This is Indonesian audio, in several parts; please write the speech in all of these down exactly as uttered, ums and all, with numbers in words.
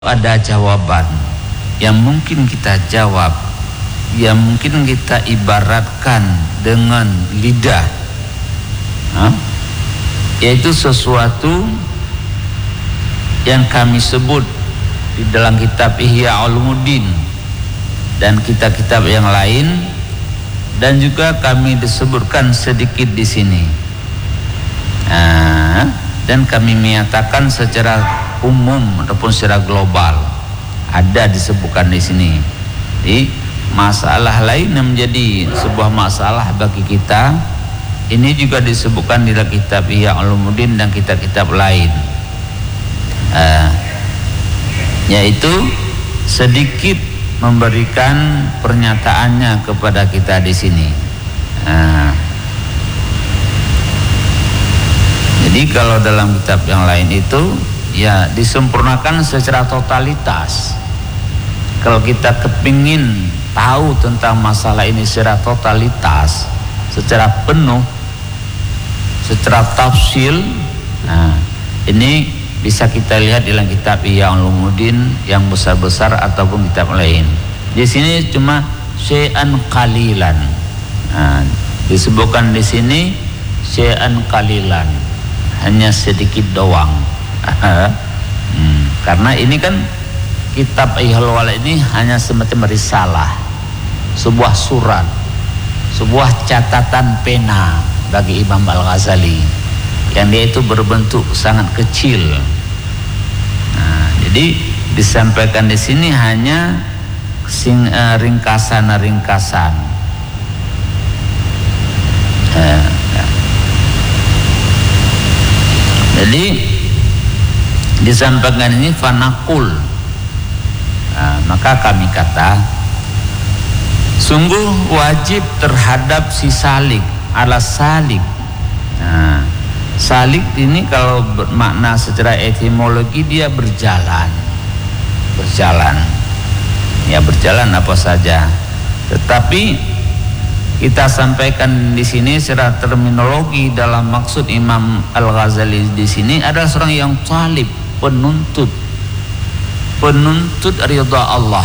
ada jawaban yang mungkin kita jawab, yang mungkin kita ibaratkan dengan lidah, ha? Yaitu sesuatu yang kami sebut di dalam kitab Ihya Ulumuddin dan kitab-kitab yang lain, dan juga kami disebutkan sedikit di sini, nah, dan kami menyatakan secara umum ataupun secara global ada disebutkan di sini. Jadi masalah lain yang menjadi sebuah masalah bagi kita ini juga disebutkan di dalam kitab Ihya Ulumuddin dan kitab-kitab lain, uh, yaitu sedikit memberikan pernyataannya kepada kita di sini. Uh, jadi kalau dalam kitab yang lain itu ya disempurnakan secara totalitas. Kalau kita kepingin tahu tentang masalah ini secara totalitas, secara penuh, secara tafsil, nah ini bisa kita lihat dalam kitab Ihya Ulumuddin yang besar-besar ataupun kitab lain. Di sini cuma syai'an qalilan, nah, disebutkan di sini syai'an qalilan, hanya sedikit doang. hmm, karena ini kan kitab Ihya Ulumuddin ini hanya semacam risalah, sebuah surat, sebuah catatan pena bagi Imam Al-Ghazali yang dia itu berbentuk sangat kecil. Nah, jadi disampaikan di sini hanya sing, uh, ringkasan-ringkasan. Uh, ya. Jadi disampaikan ini fanakul, nah, maka kami kata sungguh wajib terhadap si salik, ala salik. Nah, salik ini kalau bermakna secara etimologi dia berjalan, berjalan, ya berjalan apa saja. Tetapi kita sampaikan di sini secara terminologi dalam maksud Imam Al-Ghazali di sini adalah seorang yang talib, penuntut, penuntut ridha Allah,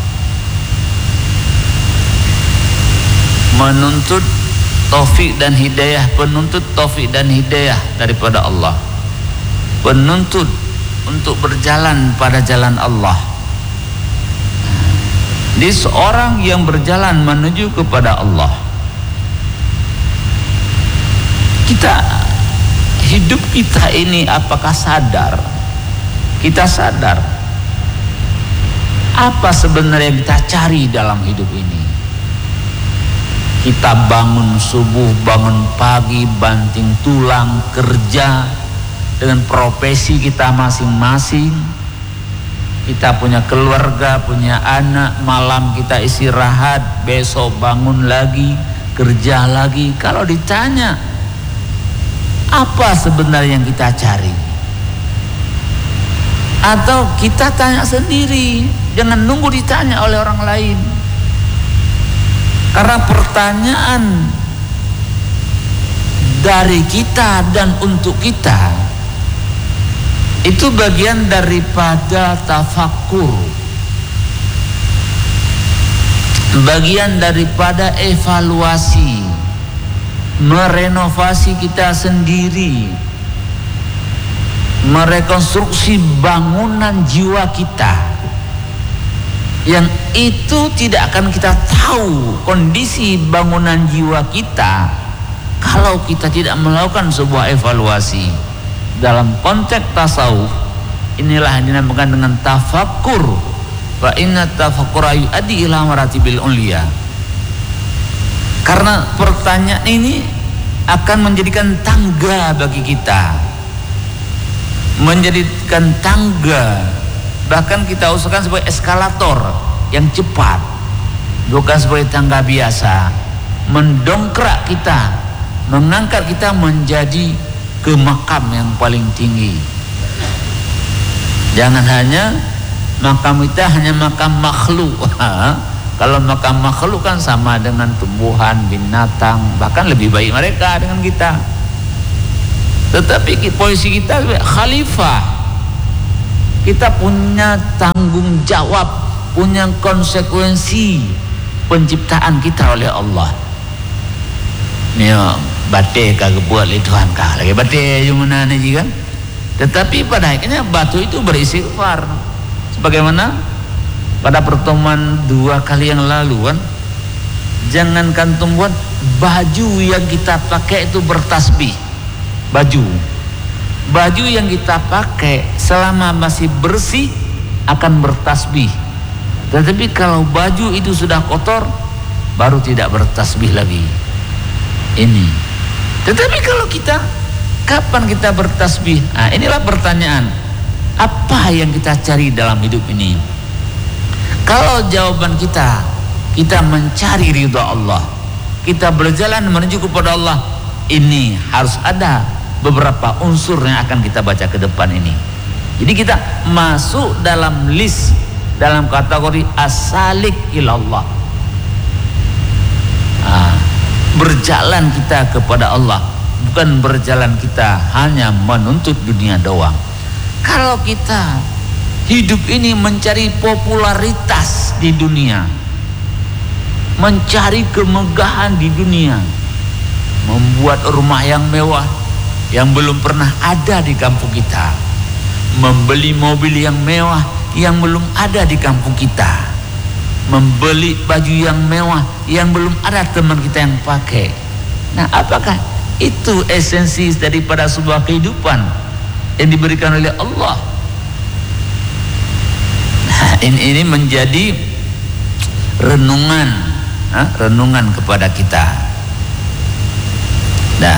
menuntut taufik dan hidayah, penuntut taufik dan hidayah daripada Allah, penuntut untuk berjalan pada jalan Allah. Dia seorang yang berjalan menuju kepada Allah. Kita hidup kita ini apakah sadar? Kita sadar apa sebenarnya yang kita cari dalam hidup ini? Kita bangun subuh, bangun pagi, banting tulang, kerja dengan profesi kita masing-masing. Kita punya keluarga, punya anak, malam kita istirahat, besok bangun lagi, kerja lagi. Kalau ditanya apa sebenarnya yang kita cari? Atau kita tanya sendiri, jangan nunggu ditanya oleh orang lain. Karena pertanyaan dari kita dan untuk kita itu bagian daripada tafakkur, bagian daripada evaluasi, merenovasi kita sendiri, merekonstruksi bangunan jiwa kita, yang itu tidak akan kita tahu kondisi bangunan jiwa kita kalau kita tidak melakukan sebuah evaluasi. Dalam konteks tasawuf inilah yang dinamakan dengan tafakkur. Wa inna tafakkura yu'addi ila maratibil ulia. Karena pertanyaan ini akan menjadikan tangga bagi kita, menjadikan tangga, bahkan kita usahakan sebagai eskalator yang cepat, bukan sebagai tangga biasa, mendongkrak kita, mengangkat kita menjadi ke makam yang paling tinggi. Jangan hanya makam kita hanya makam makhluk. Kalau makam makhluk kan sama dengan tumbuhan, binatang, bahkan lebih baik mereka dengan kita. Tetapi posisi kita sebagai khalifah, kita punya tanggung jawab, punya konsekuensi penciptaan kita oleh Allah. Nih bate kagak buat li Tuhan kah lagi bate yang mana nih kan. Tetapi pada akhirnya batu itu beristighfar, sebagaimana pada pertemuan dua kali yang lalu kan. Jangankan tumbuhan, baju yang kita pakai itu bertasbih. Baju Baju yang kita pakai selama masih bersih akan bertasbih. Tetapi kalau baju itu sudah kotor, baru tidak bertasbih lagi. Ini. Tetapi kalau kita, kapan kita bertasbih? Nah, inilah pertanyaan. Apa yang kita cari dalam hidup ini? Kalau jawaban kita, kita mencari ridha Allah, kita berjalan menuju kepada Allah, ini harus ada beberapa unsur yang akan kita baca ke depan ini. Jadi kita masuk dalam list, dalam kategori as-salik ilallah. Nah, berjalan kita kepada Allah, bukan berjalan kita hanya menuntut dunia doang. Kalau kita hidup ini mencari popularitas di dunia, mencari kemegahan di dunia, membuat rumah yang mewah yang belum pernah ada di kampung kita, membeli mobil yang mewah yang belum ada di kampung kita, membeli baju yang mewah yang belum ada teman kita yang pakai. Nah, apakah itu esensi daripada sebuah kehidupan yang diberikan oleh Allah? Nah, ini, ini menjadi renungan, ha? renungan kepada kita. Nah,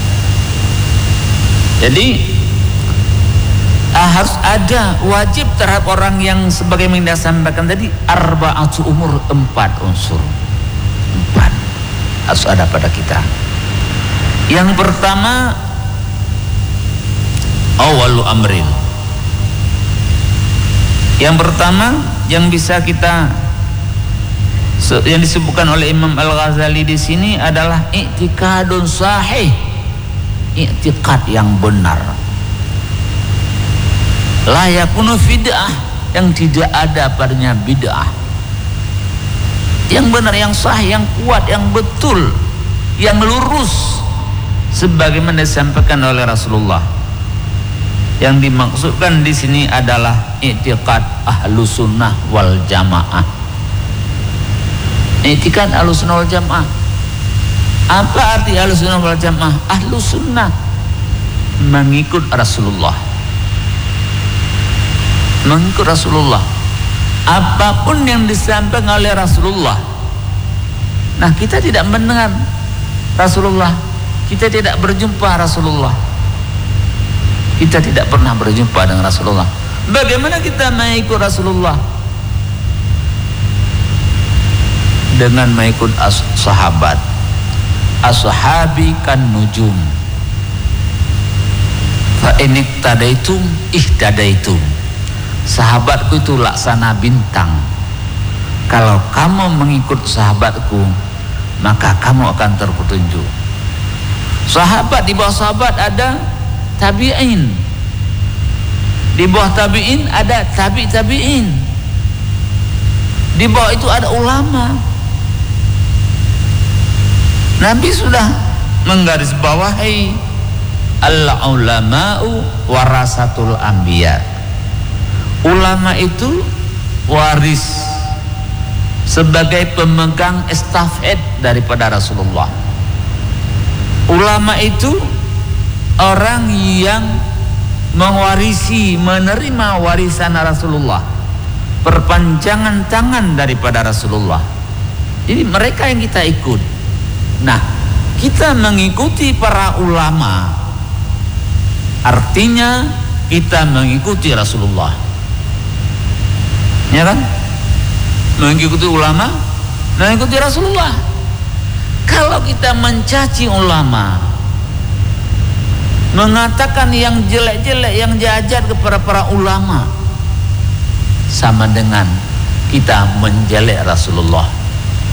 jadi ah, harus ada wajib terhadap orang yang sebagaimana yang sampaikan tadi, arba'atu umur, empat unsur, empat harus ada pada kita. Yang pertama, awalu amrin. Yang pertama yang bisa kita, yang disebutkan oleh Imam Al-Ghazali di sini adalah i'tikadun sahih, i'tikad yang benar. La yakunu bid'ah, yang tidak ada padanya bid'ah. Yang benar, yang sahih, yang kuat, yang betul, yang lurus, sebagaimana disampaikan oleh Rasulullah. Yang dimaksudkan di sini adalah i'tikad ahlus sunnah wal jamaah. I'tikad ahlus sunnah wal jamaah. Apa arti ahlus sunnah wal jamaah? Ahlus sunnah mengikut Rasulullah, mengikut Rasulullah, apapun yang disampaikan oleh Rasulullah. Nah, kita tidak mendengar Rasulullah, kita tidak berjumpa Rasulullah, kita tidak pernah berjumpa dengan Rasulullah. Bagaimana kita mengikut Rasulullah? Dengan mengikut as sahabat. Ashabi kan nujum, fa in iktadaitum ihtadaitum. Sahabatku itu laksana bintang. Kalau kamu mengikut sahabatku, maka kamu akan terpetunjuk. Sahabat, di bawah sahabat ada tabi'in, di bawah tabi'in ada tabi' tabi'in, di bawah itu ada ulama. Nabi sudah menggarisbawahi al-ulama'u warasatul anbiya. Ulama itu waris, sebagai pemegang estafet daripada Rasulullah. Ulama itu orang yang mewarisi, menerima warisan Rasulullah, perpanjangan tangan daripada Rasulullah. Jadi mereka yang kita ikut. Nah, kita mengikuti para ulama, artinya kita mengikuti Rasulullah, ya kan? Mengikuti ulama, mengikuti Rasulullah. Kalau kita mencaci ulama, mengatakan yang jelek-jelek, yang jahat kepada para ulama, sama dengan kita menjelek Rasulullah.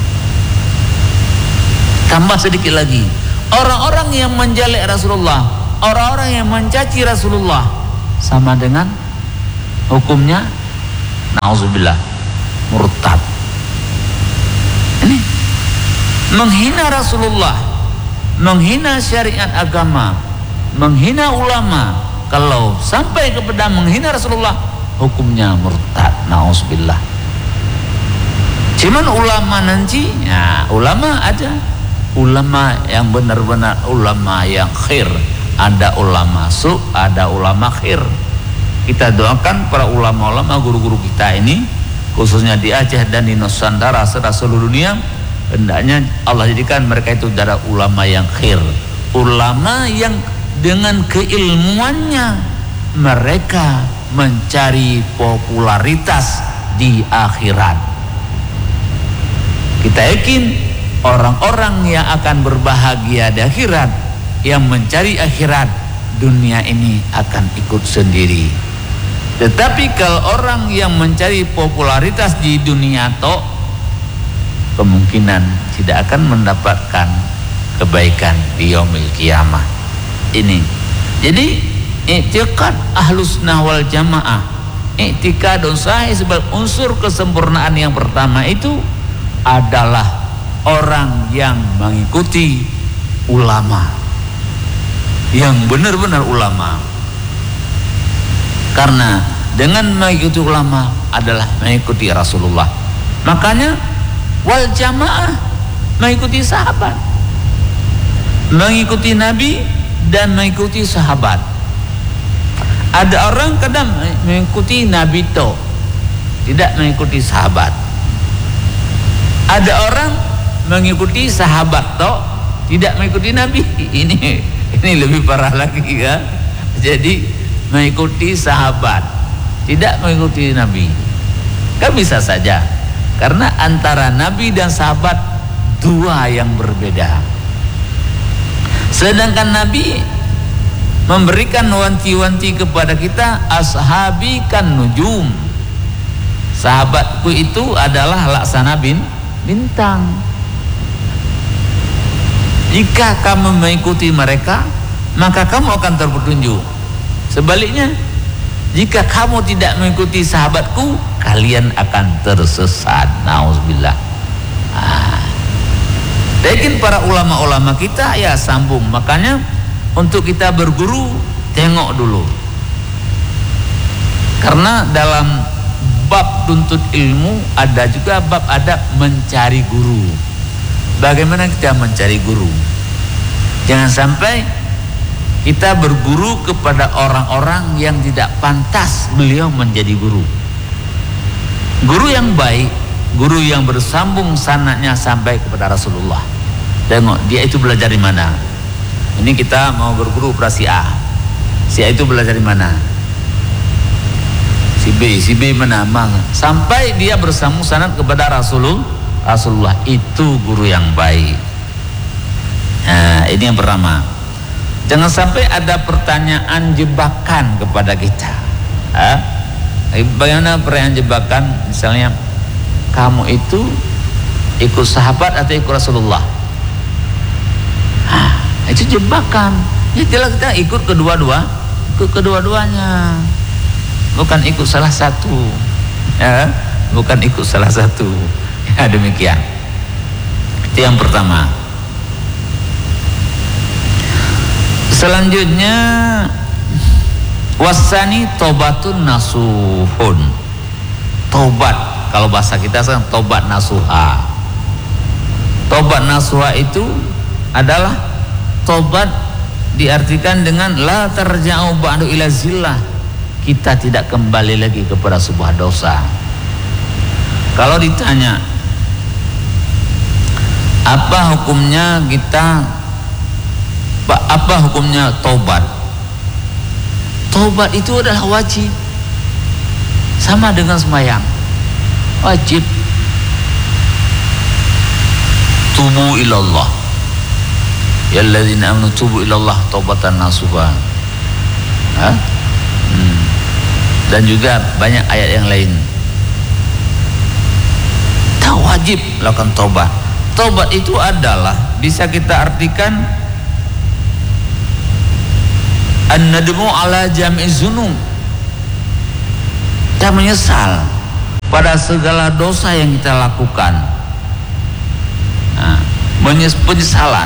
Tambah sedikit lagi, orang-orang yang menjelek Rasulullah, orang-orang yang mencaci Rasulullah, sama dengan hukumnya nauzubillah murtad. Ini menghina Rasulullah, menghina syariat agama, menghina ulama. Kalau sampai kepada menghina Rasulullah, hukumnya murtad, nauzubillah. Cuman ulama nanti, ya ulama ada ulama yang benar-benar ulama yang khair, ada ulama su, ada ulama khair. Kita doakan para ulama-ulama, guru-guru kita ini, khususnya di Aceh dan di Nusantara serta seluruh dunia, hendaknya Allah jadikan mereka itu adalah ulama yang khair, ulama yang dengan keilmuannya mereka mencari popularitas di akhirat. Kita yakin orang-orang yang akan berbahagia di akhirat, yang mencari akhirat, dunia ini akan ikut sendiri. Tetapi kalau orang yang mencari popularitas di dunia tok, kemungkinan tidak akan mendapatkan kebaikan di yaumil qiyamah. Ini jadi i'tiqad ahlus sunnah wal jamaah, i'tiqadun sahih sebagai unsur kesempurnaan yang pertama itu adalah orang yang mengikuti ulama, yang benar-benar ulama. Karena dengan mengikuti ulama adalah mengikuti Rasulullah. Makanya wal jamaah mengikuti sahabat, mengikuti Nabi dan mengikuti sahabat. Ada orang kadang mengikuti Nabi to, tidak mengikuti sahabat. Ada orang mengikuti sahabat to, tidak mengikuti Nabi. Ini ini lebih parah lagi ya. Jadi mengikuti sahabat, tidak mengikuti Nabi, kan bisa saja, karena antara Nabi dan sahabat dua yang berbeda. Sedangkan Nabi memberikan wanti-wanti kepada kita, ashabi kan nujum, sahabatku itu adalah laksana bin bintang. Jika kamu mengikuti mereka, maka kamu akan terpetunjuk. Sebaliknya, jika kamu tidak mengikuti sahabatku, kalian akan tersesat. Nauzubillah. Ah. Mungkin para ulama-ulama kita ya sambung. Makanya untuk kita berguru, tengok dulu. Karena dalam bab tuntut ilmu ada juga bab adab mencari guru. Bagaimana kita mencari guru? Jangan sampai kita berguru kepada orang-orang yang tidak pantas beliau menjadi guru. Guru yang baik, guru yang bersambung sanadnya sampai kepada Rasulullah. Tengok dia itu belajar di mana. Ini kita mau berguru pada si A. Si A itu belajar di mana? Si B, si B mana? Sampai dia bersambung sanad kepada Rasulullah. Rasulullah itu guru yang baik. Nah, ini yang pertama. Jangan sampai ada pertanyaan jebakan kepada kita. Hah? Bagaimana pertanyaan jebakan? Misalnya, kamu itu ikut sahabat atau ikut Rasulullah? Hah, itu jebakan. Ya jelas kita ikut kedua-dua, ikut kedua-duanya, bukan ikut salah satu. Ya, bukan ikut salah satu. Ya demikian. Itu yang pertama. Selanjutnya wasani tobatun nasuhun. Tobat kalau bahasa kita sekarang tobat nasuha. Tobat nasuha itu adalah tobat diartikan dengan la tarja'u ba'du ila zillah. Kita tidak kembali lagi kepada sebuah dosa. Kalau ditanya apa hukumnya kita, apa hukumnya tobat? Tobat itu adalah wajib, sama dengan sembahyang, wajib. Tubu ilallah, ya alladzina amanu tubu ilallah taubatan nasuha. Hmm. Dan juga banyak ayat yang lain. Tak wajib lakukan tobat. Tobat itu adalah bisa kita artikan an-nadmu ala jam'i zunub, Kita menyesal pada segala dosa yang kita lakukan. Nah, menyes penyesalan,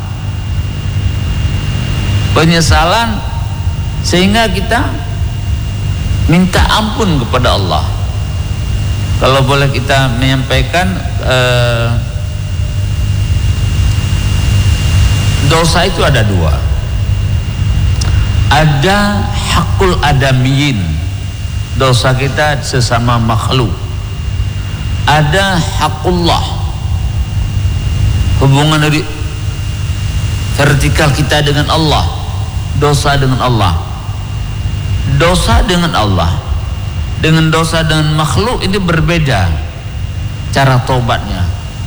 penyesalan sehingga kita minta ampun kepada Allah. Kalau boleh kita menyampaikan, eh, dosa itu ada dua. Ada hakul adamiyin, dosa kita sesama makhluk. Ada hakullah, hubungan dari vertikal kita dengan Allah, dosa dengan Allah. Dosa dengan Allah dengan dosa dengan makhluk ini berbeda cara tobatnya.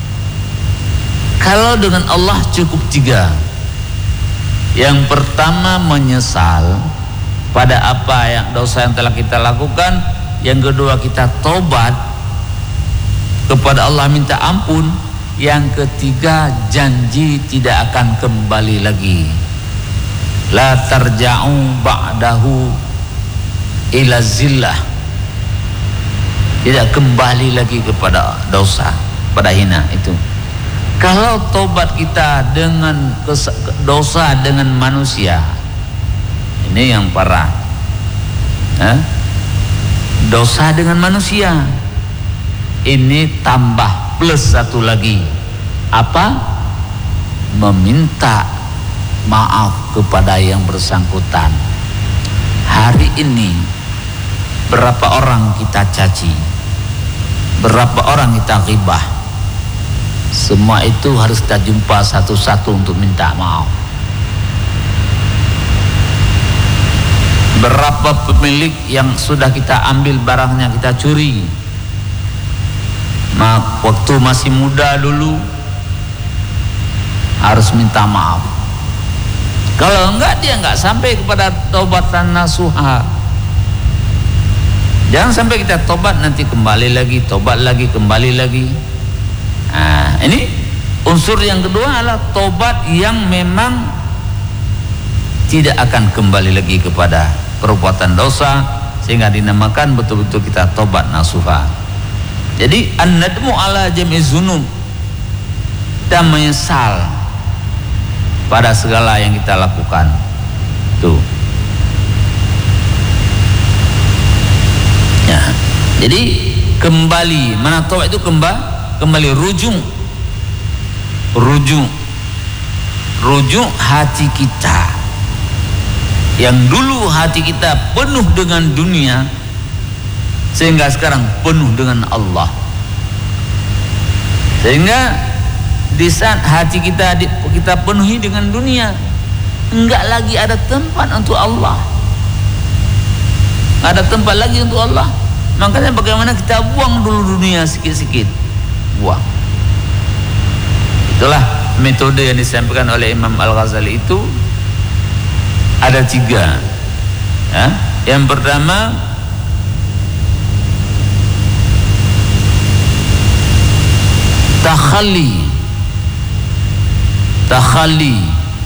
Kalau dengan Allah cukup tiga. Yang pertama menyesal pada apa yang dosa yang telah kita lakukan. Yang kedua kita tobat kepada Allah, minta ampun. Yang ketiga janji tidak akan kembali lagi. La tarja'u ba'dahu ila zillah, tidak kembali lagi kepada dosa, pada hina itu. Kalau tobat kita dengan dosa dengan manusia, ini yang parah. Hah? Dosa dengan manusia ini tambah plus satu lagi, apa? Meminta maaf kepada yang bersangkutan. Hari ini berapa orang kita caci, berapa orang kita ghibah, semua itu harus kita jumpa satu-satu untuk minta maaf. Berapa pemilik yang sudah kita ambil barangnya, kita curi, nah, waktu masih muda dulu harus minta maaf. Kalau enggak, dia enggak sampai kepada taubatan nasuha. Jangan sampai kita tobat nanti kembali lagi, tobat lagi, kembali lagi. Nah, ini unsur yang kedua adalah tobat yang memang tidak akan kembali lagi kepada perbuatan dosa, sehingga dinamakan betul-betul kita tobat nasuha. Jadi an-nadmu ala jami'iz dzunub, kita menyesal pada segala yang kita lakukan. Tuh. Ya. Jadi kembali, mana taubat itu kembali kembali rujuk, rujuk, rujuk hati kita yang dulu hati kita penuh dengan dunia, sehingga sekarang penuh dengan Allah. Sehingga di saat hati kita kita penuhi dengan dunia, enggak lagi ada tempat untuk Allah, enggak ada tempat lagi untuk Allah. Makanya bagaimana kita buang dulu dunia sikit-sikit, buang. Itulah metode yang disampaikan oleh Imam Al-Ghazali itu ada tiga. Ya. Yang pertama, takhalli, takhalli,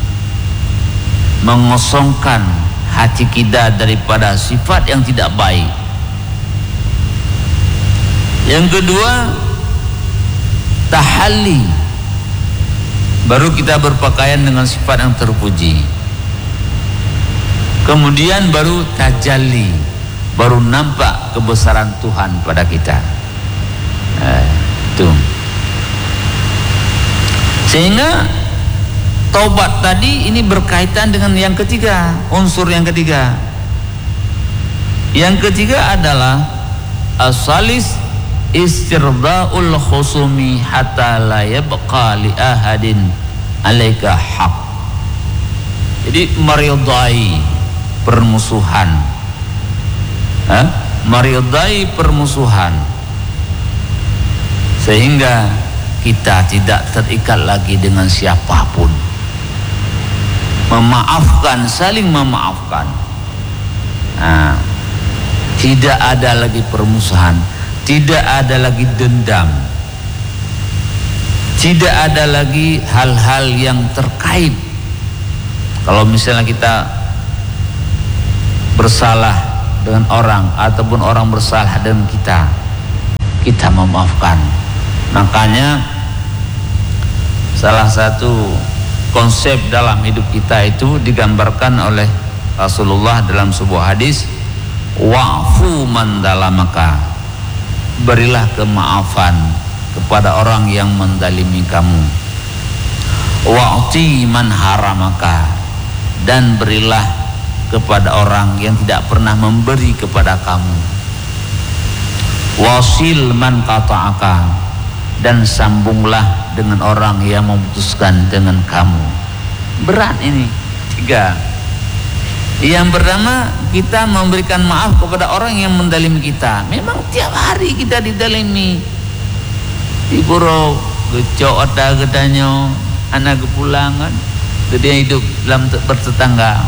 mengosongkan hati kita daripada sifat yang tidak baik. Yang kedua, tahalli, baru kita berpakaian dengan sifat yang terpuji. Kemudian baru tajalli, baru nampak kebesaran Tuhan pada kita. Nah, itu. Sehingga taubat tadi ini berkaitan dengan yang ketiga, unsur yang ketiga. Yang ketiga adalah as-salis istirdaul khusumi hatta la yabqa li ahadin alaika haq. Jadi meridai permusuhan, ha? meridai permusuhan sehingga kita tidak terikat lagi dengan siapapun, memaafkan, saling memaafkan. Nah, tidak ada lagi permusuhan, tidak ada lagi dendam, tidak ada lagi hal-hal yang terkait. Kalau misalnya kita bersalah dengan orang ataupun orang bersalah dengan kita, kita memaafkan. Makanya salah satu konsep dalam hidup kita itu digambarkan oleh Rasulullah dalam sebuah hadis, wa'fu man dalamaka, berilah kemaafan kepada orang yang mendalimi kamu, wa'ti man haramaka, dan berilah kepada orang yang tidak pernah memberi kepada kamu, wasil man qata'aka, dan sambunglah dengan orang yang memutuskan dengan kamu. Berat ini tiga. Yang pertama, kita memberikan maaf kepada orang yang mendalimi kita. Memang tiap hari kita didalimi, diboro gecok otak gedanya, anak kepulangan, dia hidup dalam bertetangga.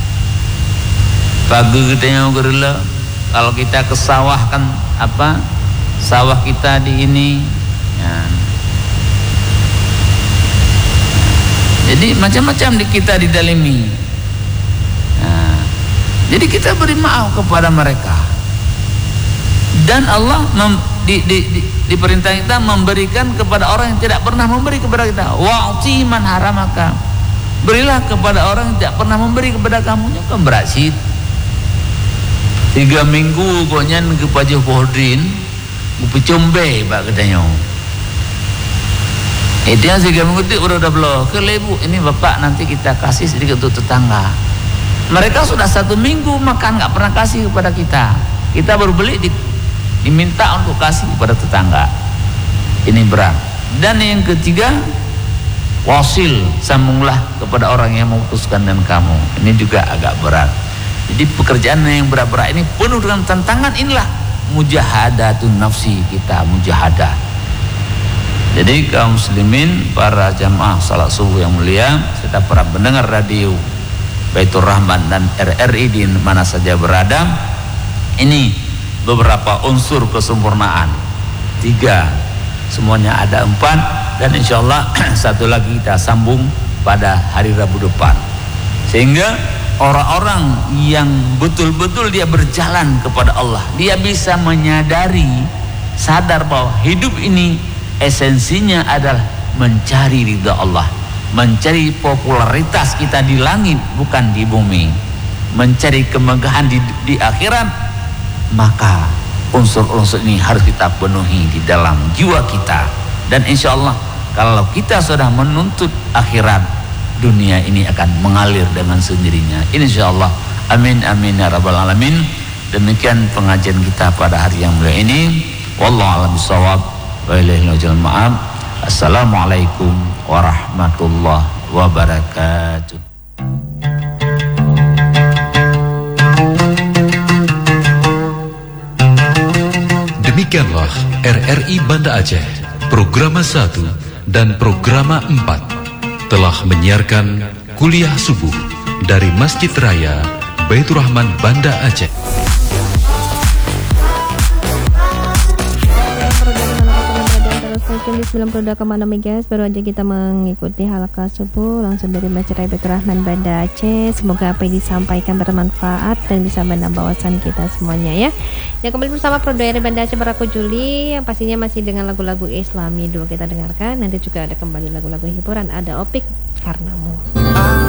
Pagi gedanya gerela, kalau kita ke sawah kan apa? Sawah kita di ini. Ya. Jadi macam-macam di kita didalimi. Nah, jadi kita beri maaf kepada mereka. Dan Allah mem, di, di, di, diperintah kita memberikan kepada orang yang tidak pernah memberi kepada kita. Wa'ti man haramaka, berilah kepada orang yang tidak pernah memberi kepada kamu. Kan berhasil. Tiga minggu koknya ke Pajah Pohdrin, gue pecombe pak katanya. Itu yang tiga minggu itu udah udah belum ke lebu. Ini bapak nanti kita kasih sedikit untuk tetangga. Mereka sudah satu minggu makan nggak pernah kasih kepada kita. Kita baru beli di, diminta untuk kasih kepada tetangga. Ini berat. Dan yang ketiga, wasil, sambunglah kepada orang yang memutuskan dengan kamu. Ini juga agak berat. Jadi pekerjaan yang berat-berat ini penuh dengan tantangan. Inilah mujahadatun nafsi kita, mujahadah. Jadi kaum muslimin, para jamaah salat subuh yang mulia, kita para pendengar radio Baitur Rahman dan R R I di mana saja berada, ini beberapa unsur kesempurnaan. Tiga, semuanya ada empat, dan insya Allah satu lagi kita sambung pada hari Rabu depan. Sehingga orang-orang yang betul-betul dia berjalan kepada Allah, dia bisa menyadari, sadar bahwa hidup ini esensinya adalah mencari ridha Allah, mencari popularitas kita di langit bukan di bumi, mencari kemegahan di, di akhirat. Maka unsur-unsur ini harus kita penuhi di dalam jiwa kita. Dan insya Allah kalau kita sudah menuntut akhirat, dunia ini akan mengalir dengan sendirinya, insya Allah. Amin amin ya rabbal alamin. Demikian pengajian kita pada hari yang mulia ini. Wallahu a'lam bishawab. Assalamualaikum warahmatullahi wabarakatuh. Demikianlah R R I Banda Aceh, Programa satu dan Programa empat telah menyiarkan kuliah subuh dari Masjid Raya Baitur Rahman Banda Aceh. Di sembilan puluh dua koma enam megahertz baru aja kita mengikuti halaqah subuh langsung dari Masjid Raya Baitur Rahman Banda Aceh. Semoga apa yang disampaikan bermanfaat dan bisa menambah wawasan kita semuanya ya. Ya, kembali bersama Produksi Banda Aceh Baraku Juli yang pastinya masih dengan lagu-lagu Islami dulu kita dengarkan. Nanti juga ada kembali lagu-lagu hiburan, ada Opik Karenamu.